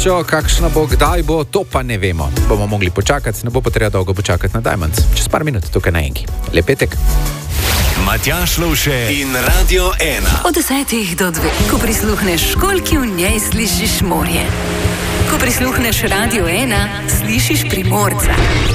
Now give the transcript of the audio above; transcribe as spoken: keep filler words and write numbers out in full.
Čo, kakšna bo, kdaj bo, to pa ne vemo. Bomo mogli počakati, ne bo pa treba dolgo počakati na Diamonds. Čez par minut tukaj na Enki. Lep petek. Matjaž Lovše in Radio ena. Od desetih do dveh, ko prisluhneš školjki, v njej slišiš morje. Ko prisluhneš Radio ena, slišiš Primorca.